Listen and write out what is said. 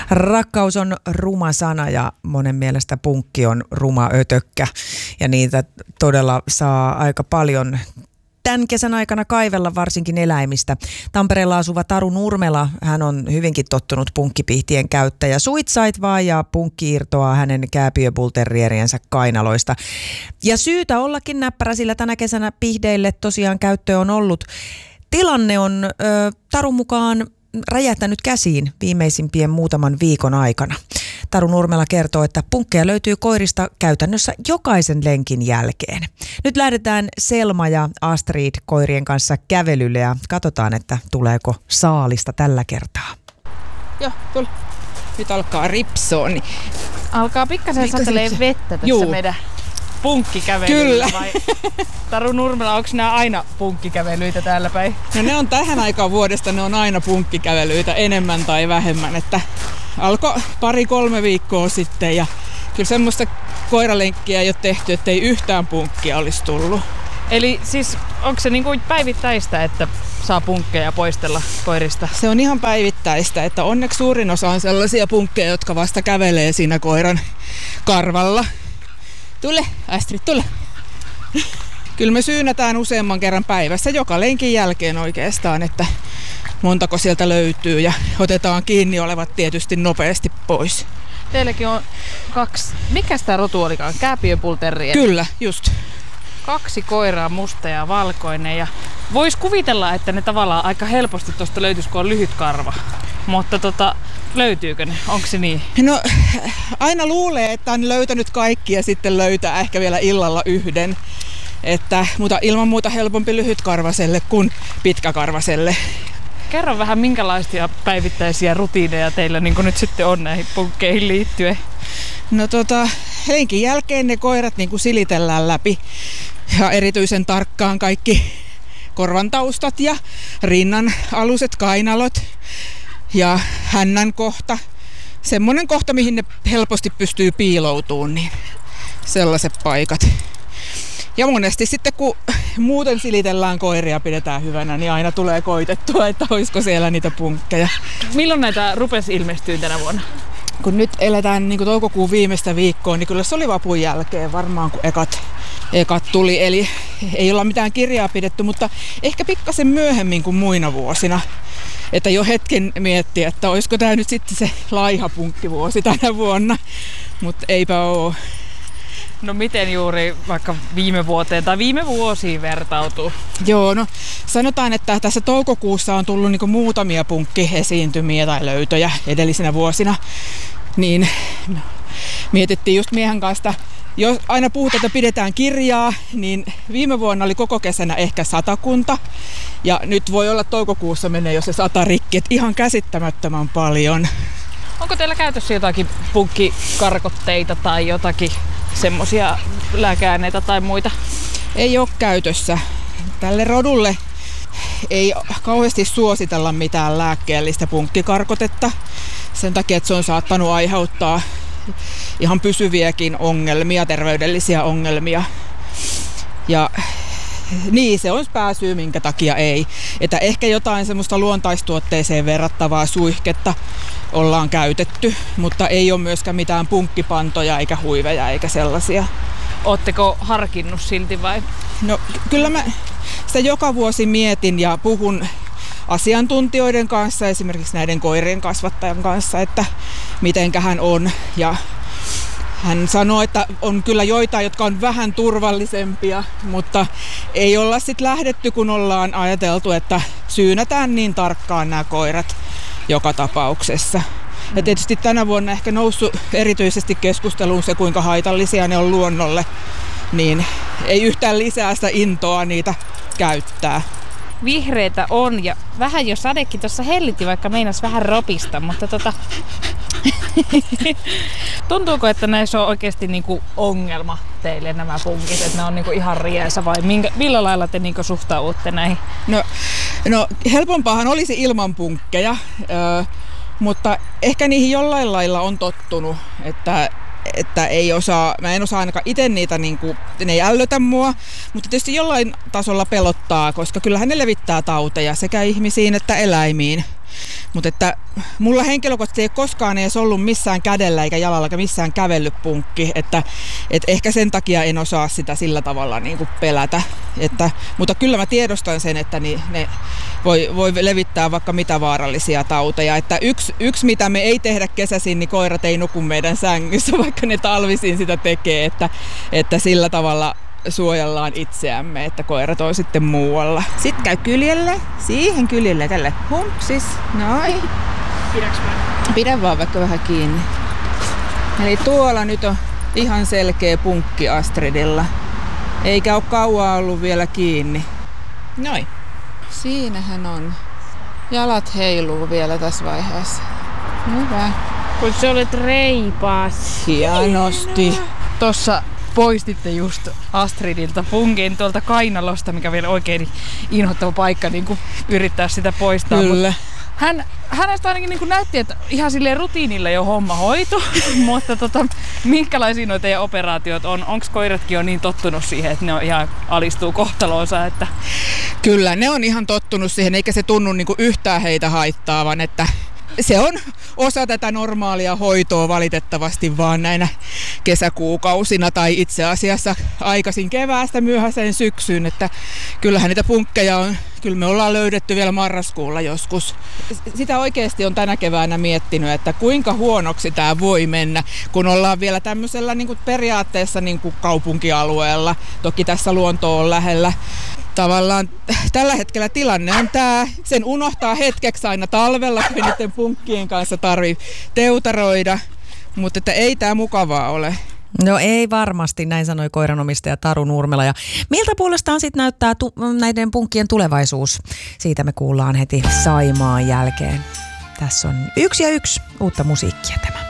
Rakkaus on ruma sana ja monen mielestä punkki on ruma ötökkä ja niitä todella saa aika paljon tämän kesän aikana kaivella varsinkin eläimistä. Tampereella asuva Taru Nurmela, hän on hyvinkin tottunut punkkipihtien käyttäjä. Suitsait vaan ja punkki irtoaa hänen kääpiöbulterrieriensä kainaloista. Ja syytä ollakin näppärä, sillä tänä kesänä pihdeille tosiaan käyttö on ollut. Tilanne on Tarun mukaan räjähtänyt käsiin viimeisimpien muutaman viikon aikana. Taru Nurmela kertoo, että punkkeja löytyy koirista käytännössä jokaisen lenkin jälkeen. Nyt lähdetään Selma ja Astrid koirien kanssa kävelylle ja katsotaan, että tuleeko saalista tällä kertaa. Joo, tule. Nyt alkaa ripsoa. Niin alkaa pikkasen satelee vettä tässä meidän punkkikävelyllä. Kyllä. Vai Taru Nurmela, onko nämä aina punkkikävelyitä täällä päin? No ne on tähän aikaan vuodesta, ne on aina punkkikävelyitä enemmän tai vähemmän. Että alkoi 2-3 viikkoa sitten ja kyllä semmoista koiralenkkiä ei ole tehty, ettei yhtään punkkia olisi tullut. Eli siis onko se niinku päivittäistä, että saa punkkeja poistella koirista? Se on ihan päivittäistä, että onneksi suurin osa on sellaisia punkkeja, jotka vasta kävelee siinä koiran karvalla. Tule, Astrid, tule. Kyllä me syynätään useamman kerran päivässä, joka lenkin jälkeen oikeastaan, että montako sieltä löytyy ja otetaan kiinni olevat tietysti nopeasti pois. Teilläkin on 2, mikä sitä rotu olikaan? Kääpiöbulterrieri? Kyllä, just. 2 koiraa, musta ja valkoinen. Ja vois kuvitella, että ne tavallaan aika helposti tuosta löytyisi, kun on lyhyt karva. Mutta löytyykö ne? Onko se niin? No aina luulee, että on löytänyt kaikki ja sitten löytää ehkä vielä illalla yhden. Mutta ilman muuta helpompi lyhytkarvaselle kuin pitkäkarvaselle. Kerro vähän, minkälaisia päivittäisiä rutiineja teillä niin nyt sitten on näihin punkkeihin liittyen? No lenkin jälkeen ne koirat niin kuin silitellään läpi ja erityisen tarkkaan kaikki korvan taustat ja rinnan aluset, kainalot ja hännän kohta. Semmoinen kohta, mihin ne helposti pystyy piiloutumaan, niin sellaiset paikat. Ja monesti sitten kun muuten silitellään koiria pidetään hyvänä, niin aina tulee koitettua, että olisiko siellä niitä punkkeja. Milloin näitä rupesi ilmestyä tänä vuonna? Kun nyt eletään niin kuin toukokuun viimeistä viikkoa, niin kyllä se oli vapun jälkeen varmaan, kun ekat tuli. Eli ei olla mitään kirjaa pidetty, mutta ehkä pikkasen myöhemmin kuin muina vuosina. Että jo hetken miettiä, että olisiko tämä nyt sitten se laiha punkkivuosi tänä vuonna, mutta eipä ole. No miten juuri vaikka viime vuoteen tai viime vuosiin vertautuu? Joo, no sanotaan, että tässä toukokuussa on tullut niinku muutamia punkkiesiintymiä tai löytöjä edellisinä vuosina. Niin mietittiin just miehen kanssa, jos aina puhutaan, että pidetään kirjaa, niin viime vuonna oli koko kesänä ehkä 100. Ja nyt voi olla toukokuussa menee jo se 100 rikki, että ihan käsittämättömän paljon. Onko teillä käytössä jotakin punkkikarkotteita tai jotakin semmoisia lääkeaineita tai muita? Ei ole käytössä. Tälle rodulle ei kauheasti suositella mitään lääkkeellistä punkkikarkotetta. Sen takia, että se on saattanut aiheuttaa ihan pysyviäkin ongelmia, terveydellisiä ongelmia. Ja niin, se on pääsyy, minkä takia ei. Että ehkä jotain semmoista luontaistuotteeseen verrattavaa suihketta ollaan käytetty, mutta ei ole myöskään mitään punkkipantoja eikä huiveja eikä sellaisia. Ootteko harkinnut silti vai? No kyllä mä sitä joka vuosi mietin ja puhun asiantuntijoiden kanssa, esimerkiksi näiden koirien kasvattajan kanssa, että mitenkähän on. Ja hän sanoi, että on kyllä joitain, jotka on vähän turvallisempia, mutta ei olla sitten lähdetty, kun ollaan ajateltu, että syynätään niin tarkkaan nämä koirat joka tapauksessa. Ja tietysti tänä vuonna ehkä noussut erityisesti keskusteluun se, kuinka haitallisia ne on luonnolle, niin ei yhtään lisää sitä intoa niitä käyttää. Vihreitä on ja vähän jo sadekin tuossa hellitti, vaikka meinas vähän ropista, mutta tuntuuko, että näissä on oikeasti niinku ongelma teille nämä punkit, että ne on niinku ihan riesa vai millä lailla te niinku suhtaudutte näihin? No helpompaahan olisi ilman punkkeja, mutta ehkä niihin jollain lailla on tottunut, että mä en osaa ainakaan itse niitä, ne ei ällötä mua, mutta tietysti jollain tasolla pelottaa, koska kyllähän ne levittää tauteja sekä ihmisiin että eläimiin. Mutta että mulla henkilökohtaisesti ei koskaan edes ollut missään kädellä eikä jalalla eikä missään kävellyt punkki, että ehkä sen takia en osaa sitä sillä tavalla niin kuin pelätä. Mutta kyllä mä tiedostan sen, että ne voi levittää vaikka mitä vaarallisia tauteja. Että yksi mitä me ei tehdä kesäisin, niin koirat ei nuku meidän sängyssä, vaikka ne talvisin sitä tekee, että sillä tavalla suojellaan itseämme, että koirat on sitten muualla. Sitten käy kyljelle, siihen kyljelle tälle humpsis, noin. Pidäks mä? Pidä vaan vaikka vähän kiinni. Eli tuolla nyt on ihan selkeä punkki Astridilla. Eikä ole kauan ollut vielä kiinni. Noin. Siinähän on. Jalat heiluu vielä tässä vaiheessa. Hyvä. Kun sä olet reipas. Hienosti. Tossa poistitte just Astridilta punkin tuolta kainalosta, mikä vielä oikein inhottava paikka niin kuin yrittää sitä poistaa. Kyllä. Hänestä ainakin niin kuin näytti, että ihan silleen rutiinilla jo homma hoitu, mutta minkälaisia noita teidän operaatiot on? Onko koiratkin jo niin tottunut siihen, että ne on ihan alistuu kohtaloonsa? Että... Kyllä, ne on ihan tottunut siihen, eikä se tunnu niin kuin yhtään heitä haittaavan, että se on osa tätä normaalia hoitoa valitettavasti vaan näinä kesäkuukausina tai itse asiassa aikaisin keväästä myöhäiseen syksyyn, että kyllähän niitä punkkeja on, kyllä me ollaan löydetty vielä marraskuulla joskus. Sitä oikeasti on tänä keväänä miettinyt, että kuinka huonoksi tämä voi mennä, kun ollaan vielä tämmöisellä niin kuin periaatteessa niin kuin kaupunkialueella, toki tässä luonto on lähellä. Tavallaan tällä hetkellä tilanne on tämä, sen unohtaa hetkeksi aina talvella, kun niiden punkkien kanssa tarvii teutaroida, mutta että ei tämä mukavaa ole. No ei varmasti, näin sanoi koiranomistaja Taru Nurmela. Ja miltä puolestaan sitten näyttää näiden punkkien tulevaisuus? Siitä me kuullaan heti Saimaan jälkeen. Tässä on 1 ja 1 uutta musiikkia tämä.